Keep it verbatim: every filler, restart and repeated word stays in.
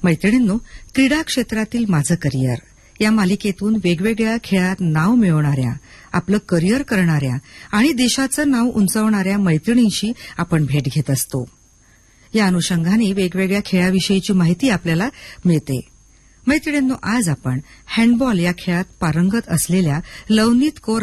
मैत्रिणींनो, क्रीडा क्षेत्रातील माझं करिअर या मालिकेतून वेगवेगळ्या खेळात नाव मिळवणाऱ्या, आपलं करिअर करणाऱ्या आणि देशाचं नाव उंचावणाऱ्या मैत्रिणींशी आपण भेट घेत असतो. या अनुषंगाने वेगवेगळ्या खेळाविषयीची माहिती आपल्याला मिळते. मैत्रिणींनो, आज आपण हँडबॉल या खेळात पारंगत असलेल्या लवनीत कौर